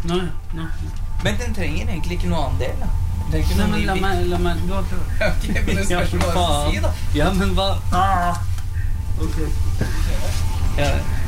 Nei. Men den trenger egentlig ikke noe annen del, da. Det er ikke Nei, noe men la meg du har prøvd. Ok, men det spørs hva du skal si, da. Ja, men hva? Ok. Ja,